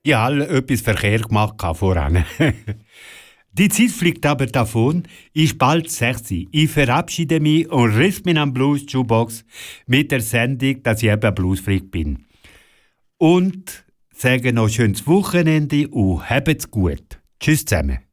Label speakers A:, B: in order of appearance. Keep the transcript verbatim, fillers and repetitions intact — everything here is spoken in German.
A: Ich habe etwas verkehrt gemacht voran. Die Zeit fliegt aber davon. Ist bald sechs. Ich verabschiede mich und riss mich am Blues Jukebox mit der Sendung, dass ich eben Bluesfreak bin. Und sage noch schönes Wochenende und habt's gut. Tschüss zusammen.